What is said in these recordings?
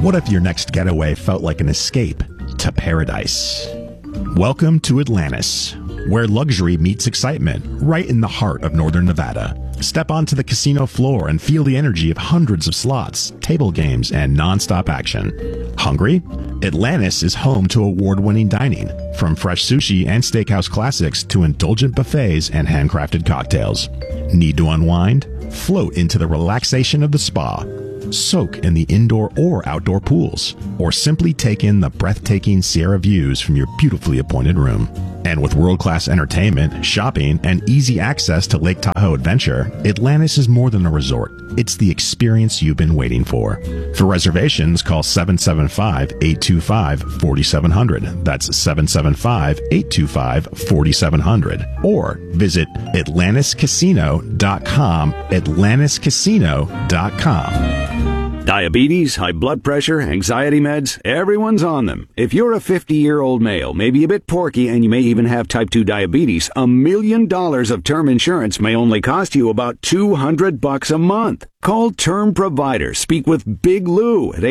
What if your next getaway felt like an escape to paradise? Welcome to Atlantis, where luxury meets excitement, right in the heart of northern Nevada. Step onto the casino floor and feel the energy of hundreds of slots, table games, and non-stop action. Hungry? Atlantis is home to award-winning dining, from fresh sushi and steakhouse classics to indulgent buffets and handcrafted cocktails. Need to unwind? Float into the relaxation of the spa. Soak in the indoor or outdoor pools, or simply take in the breathtaking Sierra views from your beautifully appointed room. And with world-class entertainment, shopping, and easy access to Lake Tahoe Adventure, Atlantis is more than a resort. It's the experience you've been waiting for. For reservations, call 775-825-4700. That's 775-825-4700. Or visit atlantiscasino.com, atlantiscasino.com. Diabetes, high blood pressure, anxiety meds, everyone's on them. If you're a 50-year-old male, maybe a bit porky, and you may even have type 2 diabetes, $1 million of term insurance may only cost you about $200 a month. Call Term Provider. Speak with Big Lou at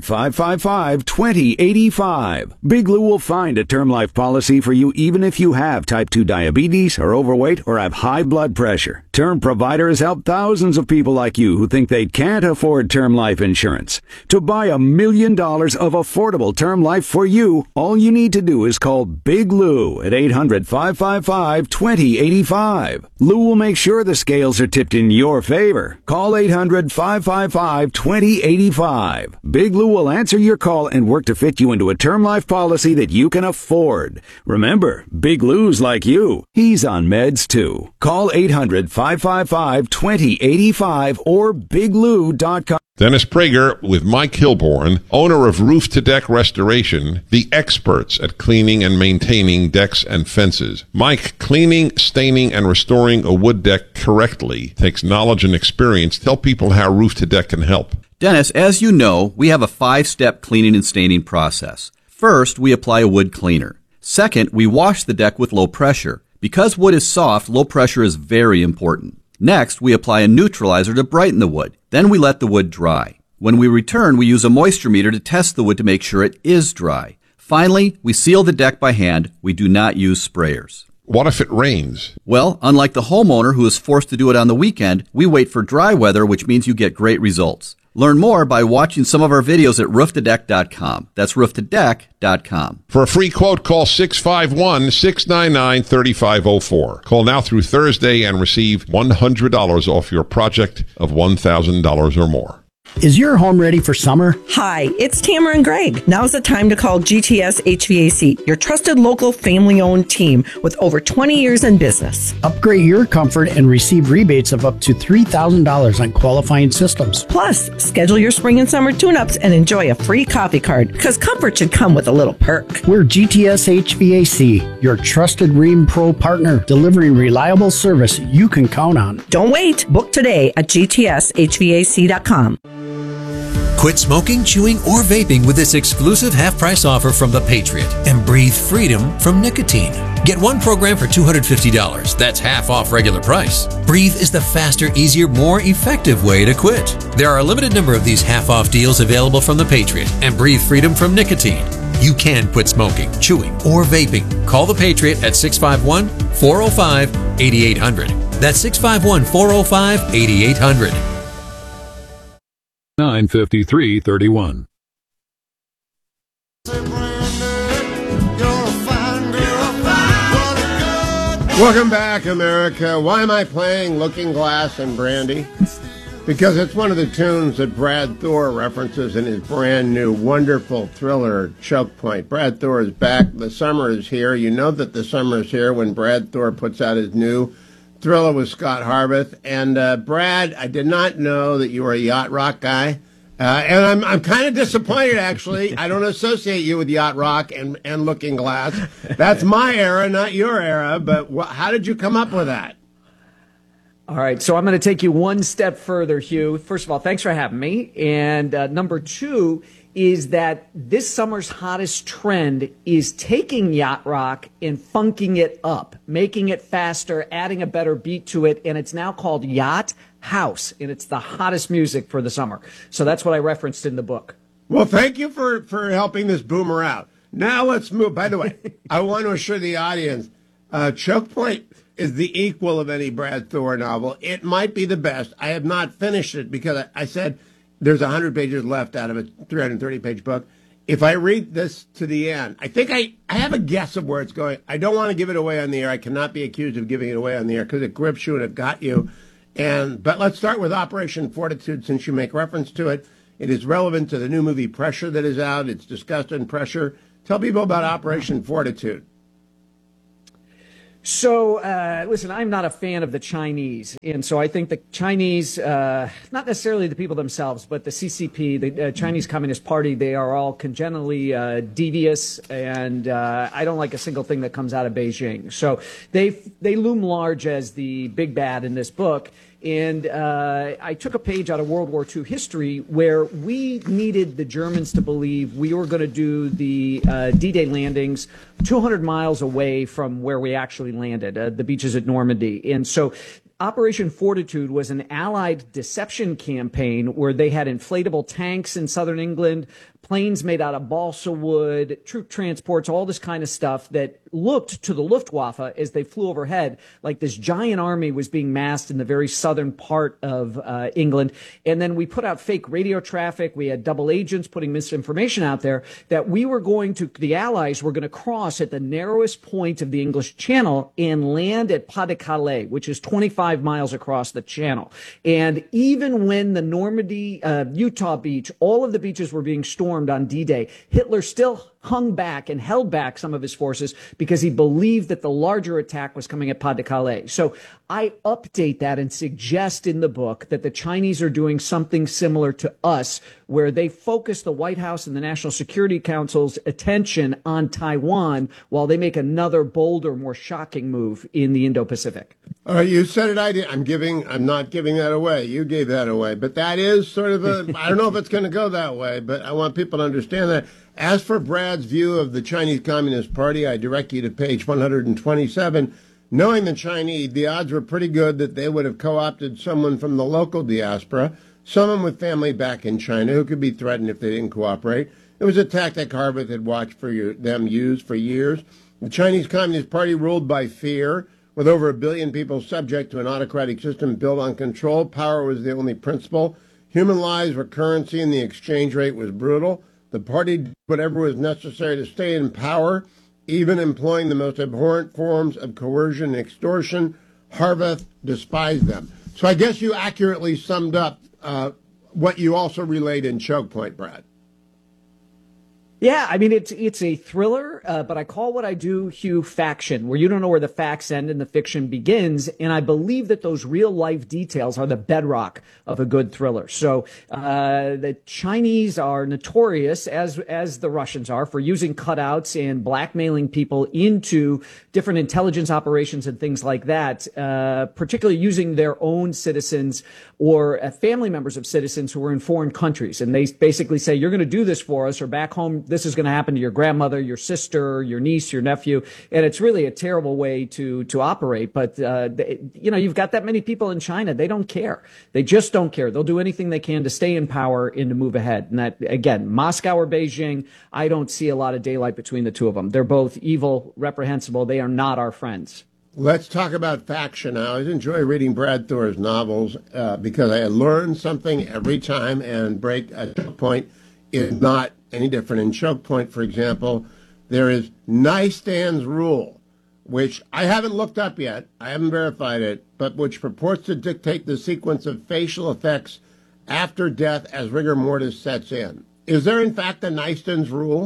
800-555-2085. Big Lou will find a term life policy for you even if you have type 2 diabetes, are overweight, or have high blood pressure. Term Provider has helped thousands of people like you who think they can't afford term life insurance. To buy $1 million of affordable term life for you, all you need to do is call Big Lou at 800-555-2085. Lou will make sure the scales are tipped in your favor. Call 800-555-2085. Big Lou will answer your call and work to fit you into a term life policy that you can afford. Remember, Big Lou's like you. He's on meds too. Call 800-555-2085 or biglou.com. Dennis Prager with Mike Hilborn, owner of Roof to Deck Restoration, the experts at cleaning and maintaining decks and fences. Mike, cleaning, staining, and restoring a wood deck correctly takes knowledge and experience. Tell people how Roof to Deck can help. Dennis, as you know, we have a 5-step cleaning and staining process. First, we apply a wood cleaner. Second, we wash the deck with low pressure. Because wood is soft, low pressure is very important. Next, we apply a neutralizer to brighten the wood. Then we let the wood dry. When we return, we use a moisture meter to test the wood to make sure it is dry. Finally, we seal the deck by hand. We do not use sprayers. What if it rains? Well, unlike the homeowner who is forced to do it on the weekend, we wait for dry weather, which means you get great results. Learn more by watching some of our videos at rooftodeck.com. That's rooftodeck.com. For a free quote, call 651-699-3504. Call now through Thursday and receive $100 off your project of $1,000 or more. Is your home ready for summer? Hi, it's Tamara and Greg. Now's the time to call GTS HVAC, your trusted local family-owned team with over 20 years in business. Upgrade your comfort and receive rebates of up to $3,000 on qualifying systems. Plus, schedule your spring and summer tune-ups and enjoy a free coffee card, because comfort should come with a little perk. We're GTS HVAC, your trusted Rheem Pro partner, delivering reliable service you can count on. Don't wait. Book today at gtshvac.com. Quit smoking, chewing, or vaping with this exclusive half-price offer from The Patriot and breathe freedom from nicotine. Get one program for $250. That's half off regular price. Breathe is the faster, easier, more effective way to quit. There are a limited number of these half-off deals available from The Patriot and breathe freedom from nicotine. You can quit smoking, chewing, or vaping. Call The Patriot at 651-405-8800. That's 651-405-8800. 953-31. Welcome back, America. Why am I playing Looking Glass and Brandy? Because it's one of the tunes that Brad Thor references in his brand new wonderful thriller, Choke Point. Brad Thor is back. The summer is here. You know that the summer is here when Brad Thor puts out his new thriller with Scott Harvath. And Brad, I did not know that you were a yacht rock guy. And I'm kind of disappointed, actually. I don't associate you with yacht rock and Looking Glass. That's my era, not your era. But how did you come up with that? All right, so I'm going to take you one step further, Hugh. First of all, thanks for having me. And number two is that this summer's hottest trend is taking yacht rock and funking it up, making it faster, adding a better beat to it, and it's now called Yacht House, and it's the hottest music for the summer. So that's what I referenced in the book. Well, thank you for helping this boomer out. Now let's move. By the way, I want to assure the audience, Choke Point is the equal of any Brad Thor novel. It might be the best. I have not finished it because I said there's 100 pages left out of a 330-page book. If I read this to the end, I think I have a guess of where it's going. I don't want to give it away on the air. I cannot be accused of giving it away on the air because it grips you and it got you. But let's start with Operation Fortitude, since you make reference to it. It is relevant to the new movie Pressure that is out. It's discussed in Pressure. Tell people about Operation Fortitude. So, listen, I'm not a fan of the Chinese. And so I think the Chinese, not necessarily the people themselves, but the CCP, the Chinese Communist Party, they are all congenitally devious. And I don't like a single thing that comes out of Beijing. So they loom large as the big bad in this book. And I took a page out of World War II history where we needed the Germans to believe we were going to do the D-Day landings 200 miles away from where we actually landed, the beaches at Normandy. And so Operation Fortitude was an Allied deception campaign where they had inflatable tanks in southern England, planes made out of balsa wood, troop transports, all this kind of stuff that looked to the Luftwaffe as they flew overhead like this giant army was being massed in the very southern part of England. And then we put out fake radio traffic. We had double agents putting misinformation out there that we were going to, the Allies were going to cross at the narrowest point of the English Channel and land at Pas de Calais, which is 25 miles across the channel. And even when the Normandy, Utah beach, all of the beaches were being stormed on D-Day, Hitler still hung back and held back some of his forces because he believed that the larger attack was coming at Pas de Calais. So I update that and suggest in the book that the Chinese are doing something similar to us, where they focus the White House and the National Security Council's attention on Taiwan while they make another bolder, more shocking move in the Indo-Pacific. You said it. I'm not giving that away. You gave that away. But that is sort of I don't know if it's going to go that way, but I want people to understand that. As for Brad's view of the Chinese Communist Party, I direct you to page 127. Knowing the Chinese, the odds were pretty good that they would have co-opted someone from the local diaspora, someone with family back in China who could be threatened if they didn't cooperate. It was a tactic Harvard had watched them use for years. The Chinese Communist Party ruled by fear, with over 1 billion people subject to an autocratic system built on control. Power was the only principle. Human lives were currency, and the exchange rate was brutal. The party did whatever was necessary to stay in power, even employing the most abhorrent forms of coercion and extortion. Harvath despised them. So I guess you accurately summed up what you also relayed in Choke Point, Brad. Yeah, I mean, it's a thriller, but I call what I do, Hugh, faction, where you don't know where the facts end and the fiction begins. And I believe that those real life details are the bedrock of a good thriller. So the Chinese are notorious, as the Russians are, for using cutouts and blackmailing people into different intelligence operations and things like that, particularly using their own citizens or family members of citizens who are in foreign countries. And they basically say, you're going to do this for us, or back home, this is going to happen to your grandmother, your sister, your niece, your nephew. And it's really a terrible way to operate. But, you've got that many people in China. They don't care. They just don't care. They'll do anything they can to stay in power and to move ahead. And that, again, Moscow or Beijing, I don't see a lot of daylight between the two of them. They're both evil, reprehensible. They are not our friends. Let's talk about faction now. I enjoy reading Brad Thor's novels because I learn something every time, and Choke Point is not any different. In Choke Point, for example, there is Nystand's rule, which I haven't looked up yet. I haven't verified it, but which purports to dictate the sequence of facial effects after death as rigor mortis sets in. Is there, in fact, a Nystand's rule?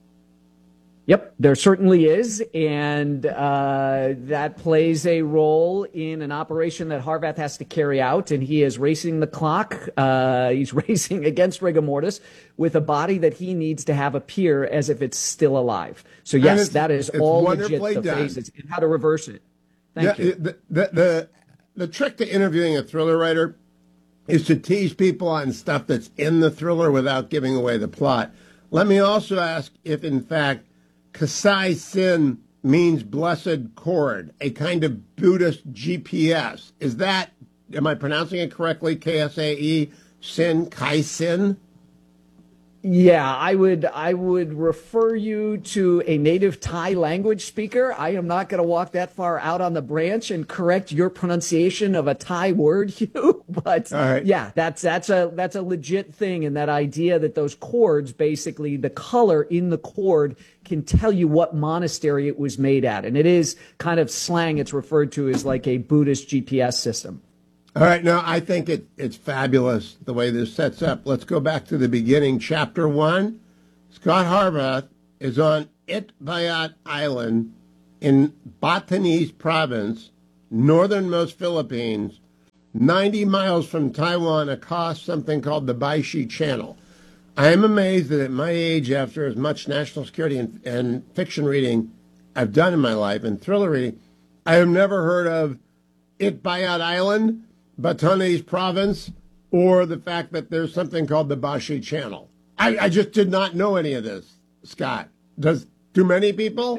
Yep, there certainly is, and that plays a role in an operation that Harvath has to carry out, and he is racing the clock. He's racing against rigor mortis with a body that he needs to have appear as if it's still alive. So yes, that is all legit, the phases, and how to reverse it. Thank you. The trick to interviewing a thriller writer is to tease people on stuff that's in the thriller without giving away the plot. Let me also ask if, in fact, Kasai Sin means blessed cord, a kind of Buddhist GPS. Is that, am I pronouncing it correctly? Ksae, Sin, Kai Sin? Yeah, I would refer you to a native Thai language speaker. I am not going to walk that far out on the branch and correct your pronunciation of a Thai word, Hugh. But yeah, that's a legit thing, and that idea that those chords, basically the color in the chord, can tell you what monastery it was made at, and it is kind of slang. It's referred to as like a Buddhist GPS system. All right, now I think it's fabulous the way this sets up. Let's go back to the beginning. Chapter 1, Scott Harvath is on Itbayat Island in Batanes Province, northernmost Philippines, 90 miles from Taiwan, across something called the Baishi Channel. I am amazed that at my age, after as much national security and fiction reading I've done in my life, and thriller reading, I have never heard of Itbayat Island, Batanes Province, or the fact that there's something called the Baishi Channel. I just did not know any of this, Scott. Do many people?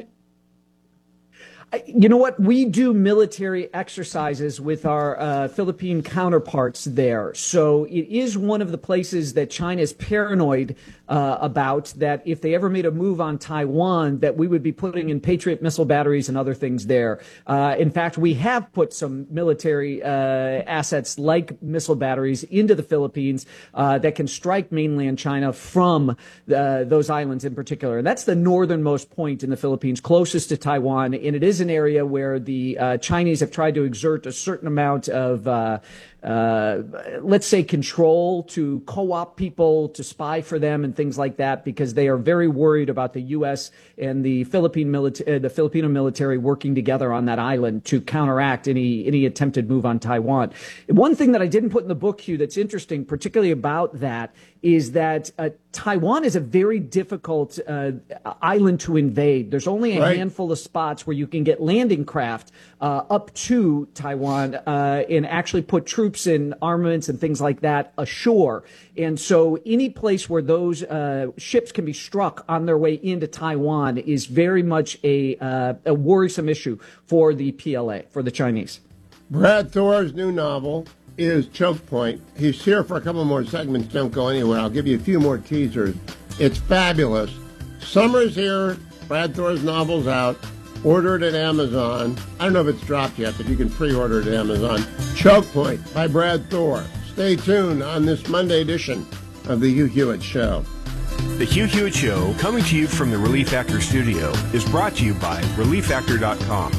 You know what? We do military exercises with our Philippine counterparts there. So it is one of the places that China is paranoid about, that if they ever made a move on Taiwan, that we would be putting in Patriot missile batteries and other things there. In fact, we have put some military assets like missile batteries into the Philippines that can strike mainland China from those islands in particular. And that's the northernmost point in the Philippines, closest to Taiwan, and it is an area where the Chinese have tried to exert a certain amount of let's say control, to co-opt people, to spy for them and things like that, because they are very worried about the U.S. and the Filipino military working together on that island to counteract any attempted move on Taiwan. One thing that I didn't put in the book, Hugh, that's interesting, particularly about that, is that Taiwan is a very difficult island to invade. There's only a handful of spots where you can get landing craft up to Taiwan and actually put troops and armaments and things like that ashore. And so any place where those ships can be struck on their way into Taiwan is very much a worrisome issue for the PLA, for the Chinese. Brad Thor's new novel is Choke Point. He's here for a couple more segments. Don't go anywhere. I'll give you a few more teasers. It's fabulous. Summer's here. Brad Thor's novel's out. Order it at Amazon. I don't know if it's dropped yet, but you can pre-order it at Amazon. Choke Point by Brad Thor. Stay tuned on this Monday edition of The Hugh Hewitt Show. The Hugh Hewitt Show, coming to you from the Relief Factor studio, is brought to you by ReliefFactor.com.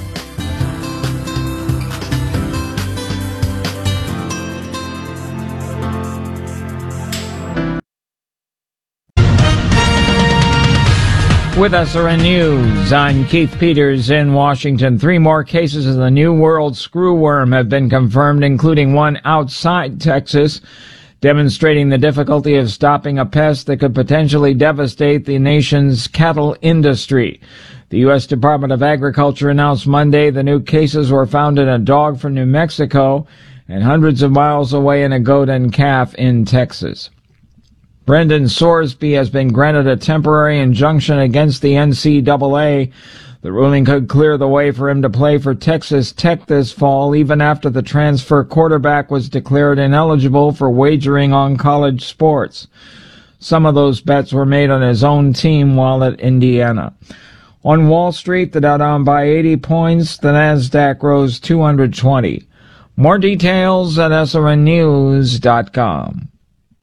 With SRN News, I'm Keith Peters in Washington. 3 more cases of the New World screwworm have been confirmed, including one outside Texas, demonstrating the difficulty of stopping a pest that could potentially devastate the nation's cattle industry. The U.S. Department of Agriculture announced Monday the new cases were found in a dog from New Mexico and hundreds of miles away in a goat and calf in Texas. Brendan Sorsby has been granted a temporary injunction against the NCAA. The ruling could clear the way for him to play for Texas Tech this fall, even after the transfer quarterback was declared ineligible for wagering on college sports. Some of those bets were made on his own team while at Indiana. On Wall Street, the Dow down by 80 points, the Nasdaq rose 220. More details at srnnews.com.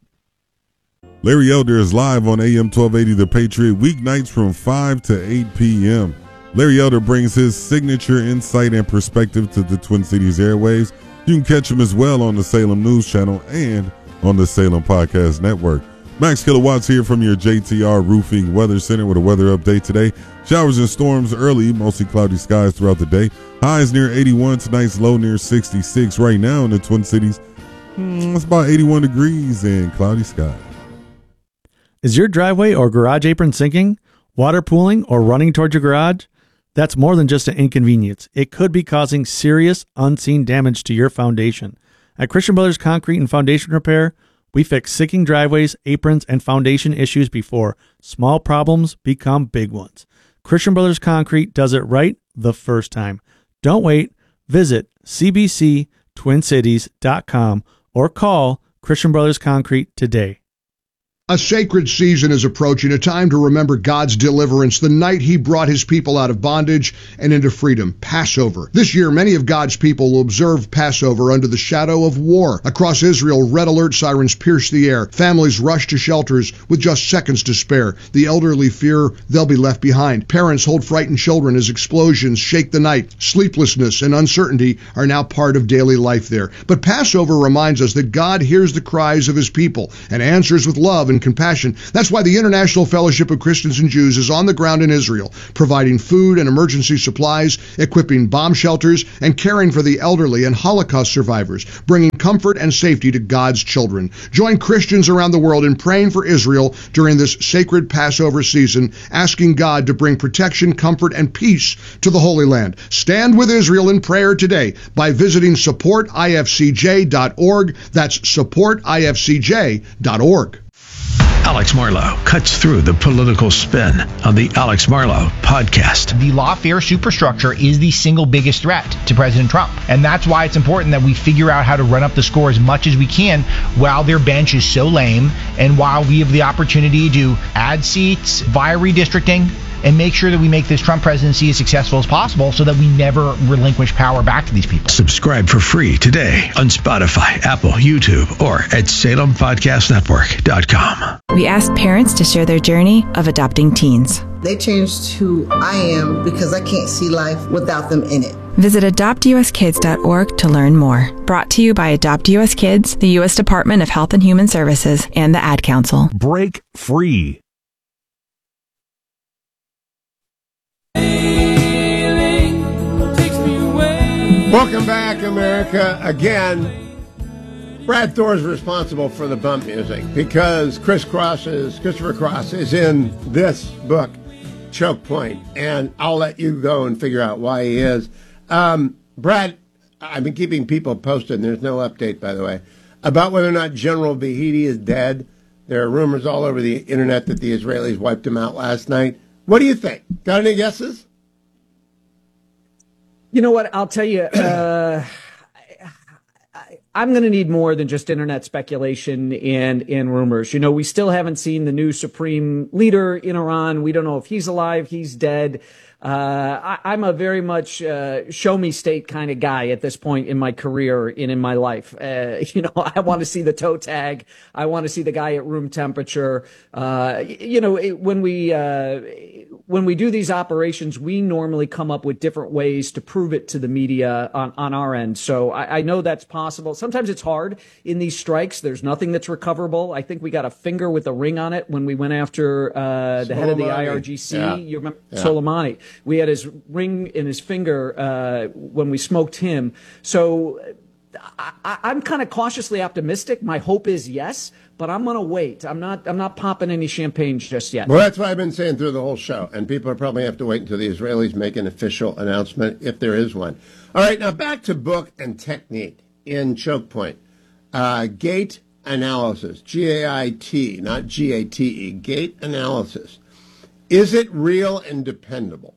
Larry Elder is live on AM 1280 The Patriot, weeknights from 5 to 8 p.m. Larry Elder brings his signature insight and perspective to the Twin Cities airwaves. You can catch him as well on the Salem News Channel and on the Salem Podcast Network. Max Kilowatts here from your JTR Roofing Weather Center with a weather update today. Showers and storms early, mostly cloudy skies throughout the day. Highs near 81, tonight's low near 66. Right now in the Twin Cities, it's about 81 degrees and cloudy skies. Is your driveway or garage apron sinking, water pooling, or running towards your garage? That's more than just an inconvenience. It could be causing serious, unseen damage to your foundation. At Christian Brothers Concrete and Foundation Repair, we fix sinking driveways, aprons, and foundation issues before small problems become big ones. Christian Brothers Concrete does it right the first time. Don't wait. Visit cbctwincities.com or call Christian Brothers Concrete today. A sacred season is approaching, a time to remember God's deliverance, the night he brought his people out of bondage and into freedom, Passover. This year, many of God's people will observe Passover under the shadow of war. Across Israel, red alert sirens pierce the air. Families rush to shelters with just seconds to spare. The elderly fear they'll be left behind. Parents hold frightened children as explosions shake the night. Sleeplessness and uncertainty are now part of daily life there. But Passover reminds us that God hears the cries of his people and answers with love and compassion. That's why the International Fellowship of Christians and Jews is on the ground in Israel, providing food and emergency supplies, equipping bomb shelters, and caring for the elderly and Holocaust survivors, bringing comfort and safety to God's children. Join Christians around the world in praying for Israel during this sacred Passover season, asking God to bring protection, comfort, and peace to the Holy Land. Stand with Israel in prayer today by visiting supportifcj.org. That's supportifcj.org. Alex Marlow cuts through the political spin on the Alex Marlow podcast. The lawfare superstructure is the single biggest threat to President Trump. And that's why it's important that we figure out how to run up the score as much as we can while their bench is so lame and while we have the opportunity to add seats via redistricting and make sure that we make this Trump presidency as successful as possible so that we never relinquish power back to these people. Subscribe for free today on Spotify, Apple, YouTube, or at SalemPodcastNetwork.com. We asked parents to share their journey of adopting teens. They changed who I am because I can't see life without them in it. Visit AdoptUSKids.org to learn more. Brought to you by Adopt US Kids, the U.S. Department of Health and Human Services, and the Ad Council. Break free. Welcome back, America. Again, Brad Thor is responsible for the bump music because Christopher Cross is in this book, Choke Point, and I'll let you go and figure out why he is. Brad, I've been keeping people posted, and there's no update, by the way, about whether or not General Vahidi is dead. There are rumors all over the internet that the Israelis wiped him out last night. What do you think? Got any guesses? You know what? I'll tell you, I'm going to need more than just internet speculation and rumors. You know, we still haven't seen the new supreme leader in Iran. We don't know if he's alive, he's dead. I'm a very much show me state kind of guy at this point in my career and in my life. You know, I want to see the toe tag. I want to see the guy at room temperature. You know, when we do these operations, we normally come up with different ways to prove it to the media on our end. So I know that's possible. Sometimes it's hard in these strikes. There's nothing that's recoverable. I think we got a finger with a ring on it when we went after the head of the IRGC. Yeah. You remember Soleimani? We had his ring in his finger when we smoked him. So I'm kind of cautiously optimistic. My hope is yes, but I'm going to wait. I'm not popping any champagne just yet. Well, that's what I've been saying through the whole show, and people are probably have to wait until the Israelis make an official announcement, if there is one. All right, now back to book and technique in Choke Point. Gait analysis, G-A-I-T, not G-A-T-E, gait analysis. Is it real and dependable?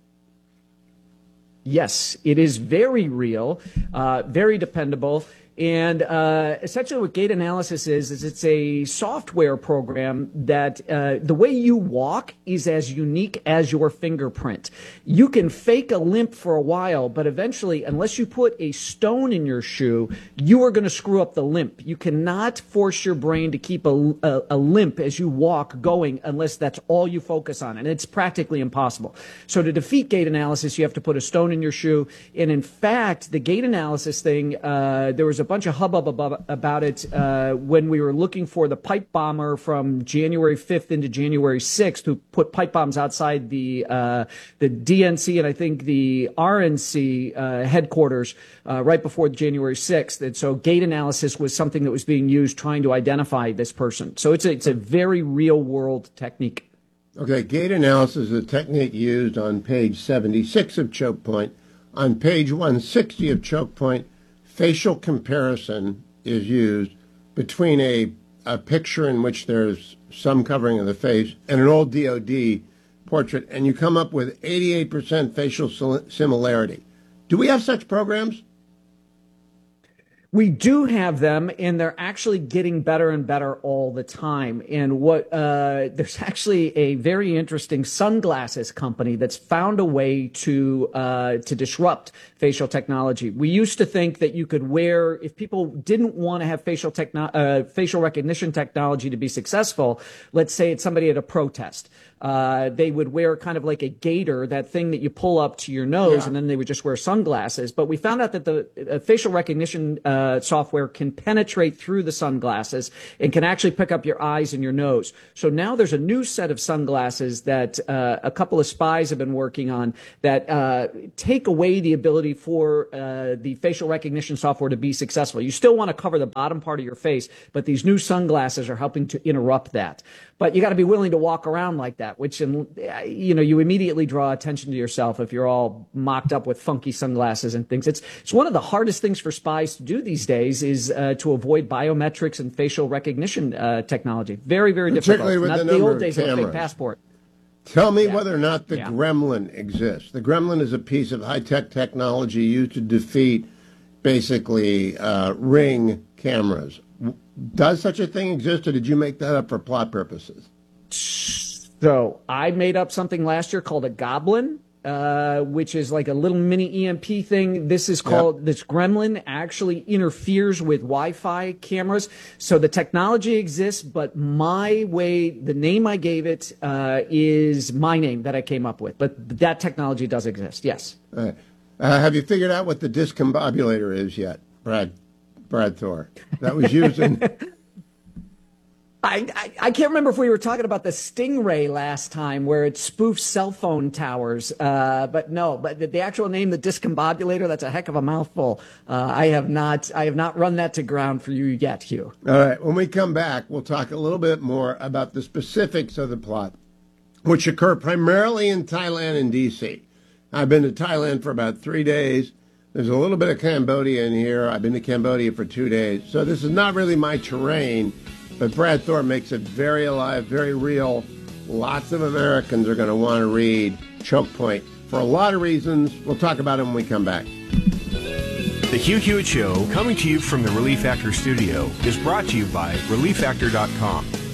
Yes, it is very real, very dependable. And essentially what gait analysis is it's a software program that the way you walk is as unique as your fingerprint. You can fake a limp for a while, but eventually, unless you put a stone in your shoe, you are going to screw up the limp. You cannot force your brain to keep a limp as you walk going unless that's all you focus on, and it's practically impossible. So to defeat gait analysis, you have to put a stone in your shoe. And in fact, the gait analysis thing, there was a bunch of hubbub about it when we were looking for the pipe bomber from January 5th into January 6th who put pipe bombs outside the DNC and I think the RNC headquarters right before January 6th. And so gait analysis was something that was being used trying to identify this person. So it's a very real world technique. Okay, gait analysis is a technique used on page 76 of Choke Point. On page 160 of Choke Point, facial comparison is used between a picture in which there's some covering of the face and an old DOD portrait, and you come up with 88% facial similarity. Do we have such programs? We do have them, and they're actually getting better and better all the time. And there's actually a very interesting sunglasses company that's found a way to disrupt facial technology. We used to think that you could wear, if people didn't want to have facial recognition technology to be successful, let's say it's somebody at a protest. They would wear kind of like a gaiter, that thing that you pull up to your nose, and then they would just wear sunglasses. But we found out that the facial recognition software can penetrate through the sunglasses and can actually pick up your eyes and your nose. So now there's a new set of sunglasses that a couple of spies have been working on that take away the ability for the facial recognition software to be successful. You still want to cover the bottom part of your face, but these new sunglasses are helping to interrupt that. But you got to be willing to walk around like that, which, you immediately draw attention to yourself if you're all mocked up with funky sunglasses and things. It's one of the hardest things for spies to do these days is to avoid biometrics and facial recognition technology. Very, very difficult. Particularly with Not the old days cameras. of a fake passport. Tell me whether or not the Gremlin exists. The Gremlin is a piece of high-tech technology used to defeat, basically, Ring cameras. Does such a thing exist, or did you make that up for plot purposes? So I made up something last year called a Goblin, which is like a little mini EMP thing. This is called, this Gremlin actually interferes with Wi-Fi cameras. So the technology exists, but the name I gave it is my name that I came up with. But that technology does exist, yes. All right. Have you figured out what the discombobulator is yet, Brad Thor? That was used in... I can't remember if we were talking about the Stingray last time where it spoofs cell phone towers. But the actual name, the discombobulator, that's a heck of a mouthful. I have not run that to ground for you yet, Hugh. All right. When we come back, we'll talk a little bit more about the specifics of the plot, which occur primarily in Thailand and D.C. I've been to Thailand for about 3 days. There's a little bit of Cambodia in here. I've been to Cambodia for 2 days. So this is not really my terrain, but Brad Thor makes it very alive, very real. Lots of Americans are going to want to read Choke Point for a lot of reasons. We'll talk about it when we come back. The Hugh Hewitt Show, coming to you from the Relief Factor studio, is brought to you by ReliefFactor.com.